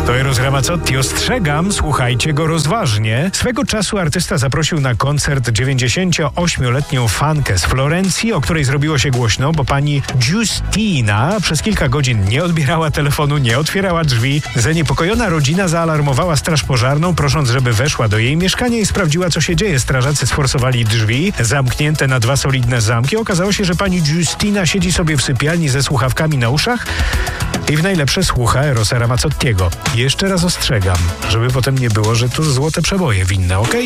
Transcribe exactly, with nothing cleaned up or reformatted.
To Eros Ramazzotti, ostrzegam, słuchajcie go rozważnie. Swego czasu artysta zaprosił na koncert dziewięćdziesięcioośmioletnią fankę z Florencji, o której zrobiło się głośno, bo pani Giustina przez kilka godzin nie odbierała telefonu, nie otwierała drzwi. Zaniepokojona rodzina zaalarmowała straż pożarną, prosząc, żeby weszła do jej mieszkania i sprawdziła, co się dzieje. Strażacy sforsowali drzwi, zamknięte na dwa solidne zamki. Okazało się, że pani Giustina siedzi sobie w sypialni ze słuchawkami na uszach i w najlepsze słucha Erosa Ramazzottiego. Jeszcze raz ostrzegam, żeby potem nie było, że tu złote przeboje winne, okej?